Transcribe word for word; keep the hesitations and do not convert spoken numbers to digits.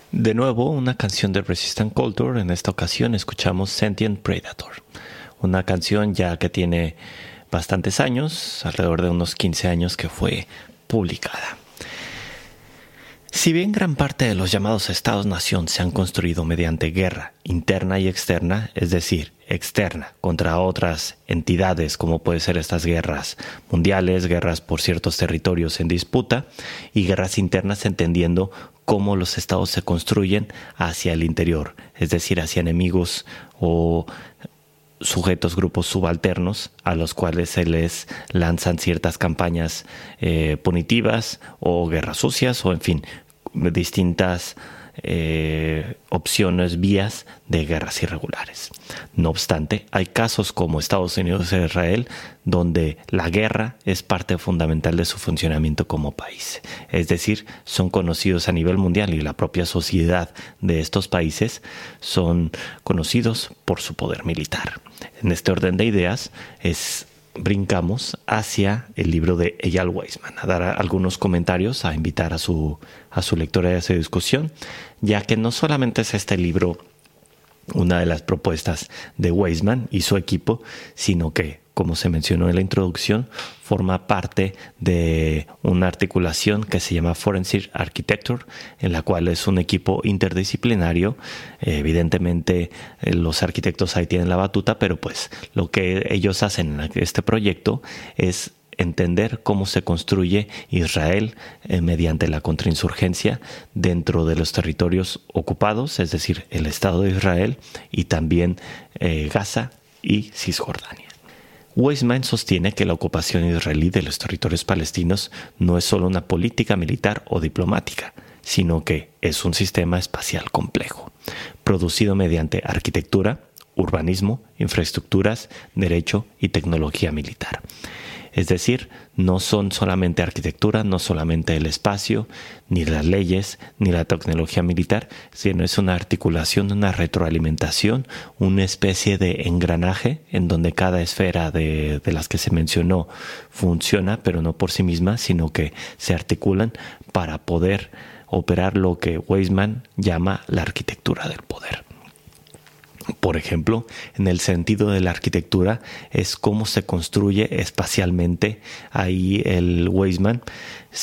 De nuevo, una canción de Resistant Culture. En esta ocasión escuchamos Sentient Predator, una canción ya que tiene bastantes años, alrededor de unos quince años que fue publicada. Si bien gran parte de los llamados Estados-nación se han construido mediante guerra interna y externa, es decir, externa contra otras entidades, como pueden ser estas guerras mundiales, guerras por ciertos territorios en disputa, y guerras internas entendiendo cómo los estados se construyen hacia el interior, es decir, hacia enemigos o sujetos, grupos subalternos a los cuales se les lanzan ciertas campañas eh, punitivas o guerras sucias o en fin, distintas eh, opciones, vías de guerras irregulares. No obstante, hay casos como Estados Unidos e Israel donde la guerra es parte fundamental de su funcionamiento como país. Es decir, son conocidos a nivel mundial y la propia sociedad de estos países son conocidos por su poder militar. En este orden de ideas es brincamos hacia el libro de Eyal Weizman, a dar algunos comentarios, a invitar a su, a su lectora y a su discusión, ya que no solamente es este libro una de las propuestas de Weizman y su equipo, sino que, como se mencionó en la introducción, forma parte de una articulación que se llama Forensic Architecture, en la cual es un equipo interdisciplinario. Eh, evidentemente, eh, los arquitectos ahí tienen la batuta, pero pues lo que ellos hacen en este proyecto es entender cómo se construye Israel eh, mediante la contrainsurgencia dentro de los territorios ocupados, es decir, el Estado de Israel y también eh, Gaza y Cisjordania. Weizman sostiene que la ocupación israelí de los territorios palestinos no es solo una política militar o diplomática, sino que es un sistema espacial complejo, producido mediante arquitectura, urbanismo, infraestructuras, derecho y tecnología militar. Es decir, no son solamente arquitectura, no solamente el espacio, ni las leyes, ni la tecnología militar, sino es una articulación, una retroalimentación, una especie de engranaje en donde cada esfera de, de las que se mencionó funciona, pero no por sí misma, sino que se articulan para poder operar lo que Weizman llama la arquitectura del poder. Por ejemplo, en el sentido de la arquitectura es cómo se construye espacialmente. Ahí el Weizman